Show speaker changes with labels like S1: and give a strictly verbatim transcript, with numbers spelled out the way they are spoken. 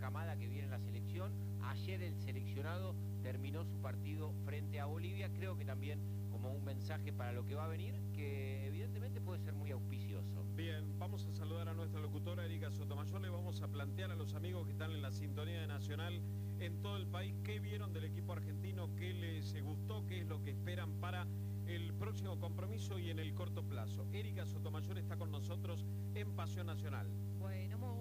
S1: camada que viene en la selección. Ayer el seleccionado terminó su partido frente a Bolivia, creo que también como un mensaje para lo que va a venir, que evidentemente puede ser muy auspicioso.
S2: Bien, vamos a saludar a nuestra locutora Erika Sotomayor. Le vamos a plantear a los amigos que están en la sintonía de Nacional en todo el país qué vieron del equipo argentino, qué les gustó, qué es lo que esperan para el próximo compromiso y en el corto plazo. Erika Sotomayor está con nosotros en Pasión Nacional.
S3: Bueno, muy